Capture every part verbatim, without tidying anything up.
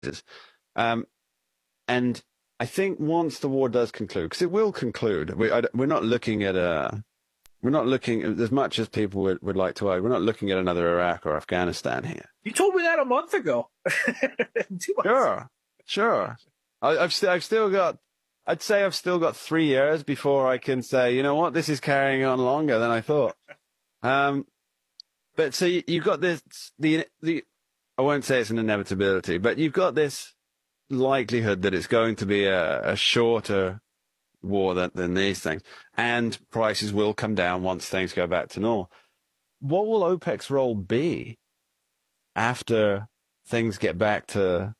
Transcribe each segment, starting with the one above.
Um, and I think once the war does conclude, because it will conclude, we, I, we're not looking at a, we're not looking, as much as people would, would like to argue, we're not looking at another Iraq or Afghanistan here. You told me that a month ago. Two months. Sure, sure. I, I've, st- I've still got, I'd say I've still got three years before I can say, you know what, this is carrying on longer than I thought. Um, but so you, you've got this, the, the, I won't say it's an inevitability, but you've got this likelihood that it's going to be a, a shorter war than, than these things, and prices will come down once things go back to normal. What will OPEC's role be after things get back to,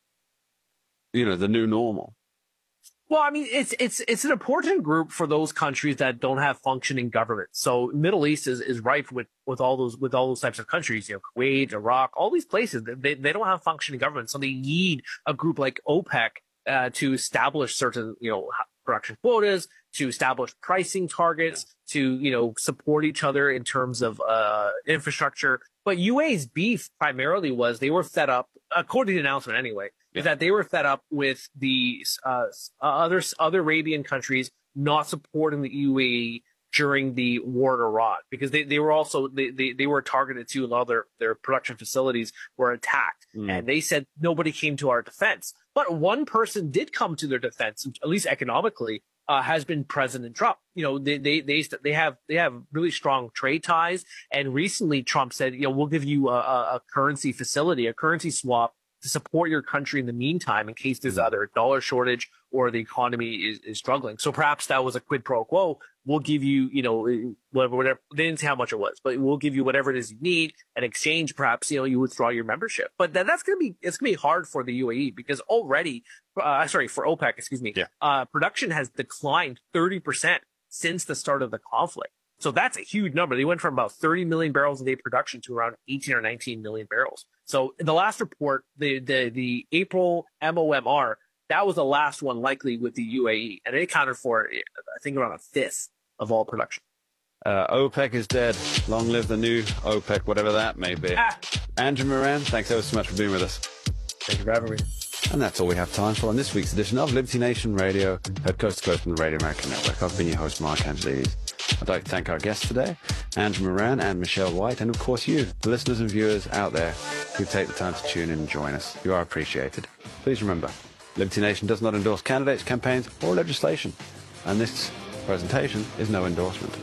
you know, the new normal? Well, I mean, it's it's it's an important group for those countries that don't have functioning governments. So Middle East is, is rife with, with all those with all those types of countries. You know, Kuwait, Iraq, all these places, they they don't have functioning governments, so they need a group like OPEC uh, to establish certain, you know, production quotas, to establish pricing targets, to, you know, support each other in terms of uh, infrastructure. But U A's beef primarily was they were fed up, according to the announcement anyway, yeah. is that they were fed up with the uh, other other Arabian countries not supporting the U A E during the war in Iran, because they, they were also they, they, they were targeted too. A lot of their, their production facilities were attacked, mm. and they said nobody came to our defense. But one person did come to their defense, at least economically. Uh, has been President Trump. You know, they, they, they, they have, they have really strong trade ties. And recently Trump said, you know, we'll give you a, a currency facility, a currency swap to support your country in the meantime, in case there's either a dollar shortage or the economy is, is struggling. So perhaps that was a quid pro quo. We'll give you, you know, whatever, whatever. They didn't say how much it was, but we'll give you whatever it is you need. In exchange, perhaps, you know, you withdraw your membership. But that, that's going to be, it's going to be hard for the U A E, because already, uh, sorry, for OPEC, excuse me, yeah. uh, production has declined thirty percent since the start of the conflict. So that's a huge number. They went from about thirty million barrels a day production to around eighteen or nineteen million barrels. So in the last report, the, the, the April M O M R, that was the last one likely with the U A E, and it accounted for, I think, around a fifth of all production. Uh, OPEC is dead. Long live the new OPEC, whatever that may be. Ah. Andrew Moran, thanks ever so much for being with us. Thank you for having me. And that's all we have time for on this week's edition of Liberty Nation Radio, heard coast to coast from the Radio American Network. I've been your host, Mark Angelides. I'd like to thank our guests today, Andrew Moran and Michelle White, and of course you, the listeners and viewers out there who take the time to tune in and join us. You are appreciated. Please remember, Liberty Nation does not endorse candidates, campaigns, or legislation, and this presentation is no endorsement.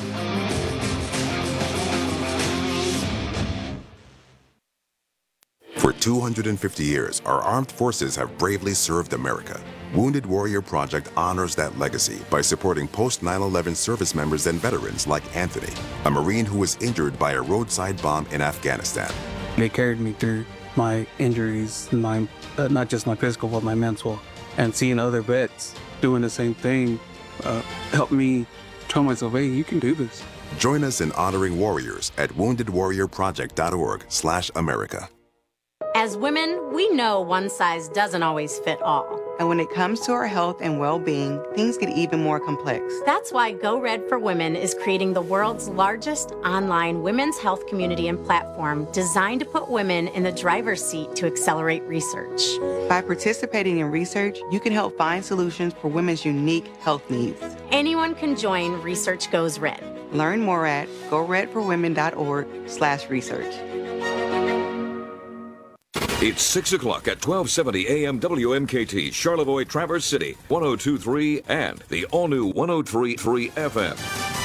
For two hundred fifty years, our armed forces have bravely served America. Wounded Warrior Project honors that legacy by supporting post nine eleven service members and veterans like Anthony, a Marine who was injured by a roadside bomb in Afghanistan. They carried me through my injuries, my uh, not just my physical, but my mental. And seeing other vets doing the same thing uh, helped me tell myself, hey, you can do this. Join us in honoring warriors at wounded warrior project dot org slash America. As women, we know one size doesn't always fit all. And when it comes to our health and well-being, things get even more complex. That's why Go Red for Women is creating the world's largest online women's health community and platform designed to put women in the driver's seat to accelerate research. By participating in research, you can help find solutions for women's unique health needs. Anyone can join Research Goes Red. Learn more at go red for women dot org slash research. It's six o'clock at twelve seventy A M W M K T, Charlevoix, Traverse City, one oh two point three, and the all-new one oh three point three F M.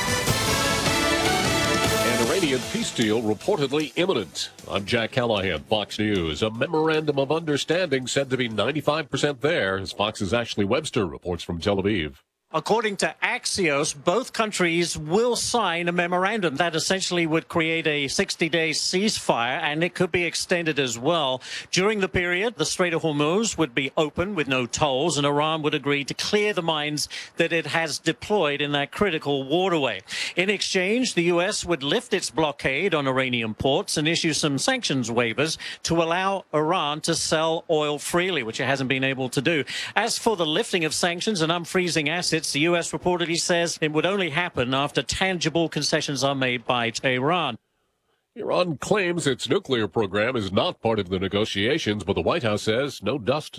An Iranian peace deal reportedly imminent. I'm Jack Callahan, Fox News. A memorandum of understanding said to be ninety-five percent there, as Fox's Ashley Webster reports from Tel Aviv. According to Axios, both countries will sign a memorandum that essentially would create a sixty-day ceasefire, and it could be extended as well. During the period, the Strait of Hormuz would be open with no tolls, and Iran would agree to clear the mines that it has deployed in that critical waterway. In exchange, the U S would lift its blockade on Iranian ports and issue some sanctions waivers to allow Iran to sell oil freely, which it hasn't been able to do. As for the lifting of sanctions and unfreezing assets, the U S reportedly says it would only happen after tangible concessions are made by Tehran. Iran claims its nuclear program is not part of the negotiations, but the White House says no dust